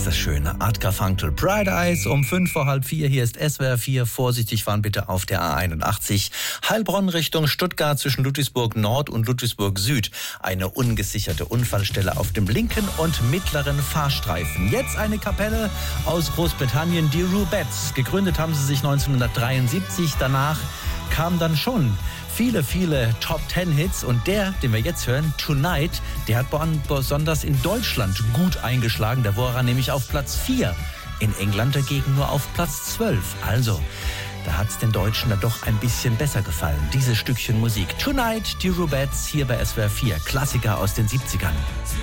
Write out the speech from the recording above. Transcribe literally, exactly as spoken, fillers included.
ist das schön. Art Garfunkel, Bright Eyes um fünf vor halb vier. Hier ist S W R vier. Vorsichtig fahren bitte auf der A einundachtzig. Heilbronn Richtung Stuttgart zwischen Ludwigsburg Nord und Ludwigsburg Süd. Eine ungesicherte Unfallstelle auf dem linken und mittleren Fahrstreifen. Jetzt eine Kapelle aus Großbritannien, die Rubettes. Gegründet haben sie sich neunzehnhundertdreiundsiebzig. Danach kam dann schon viele, viele Top-Ten-Hits und der, den wir jetzt hören, Tonight, der hat besonders in Deutschland gut eingeschlagen. Da war er nämlich auf Platz vier. In England dagegen nur auf Platz zwölf. Also, da hat es den Deutschen dann doch ein bisschen besser gefallen. Dieses Stückchen Musik. Tonight, die Rubettes hier bei S W R vier. Klassiker aus den siebzigern.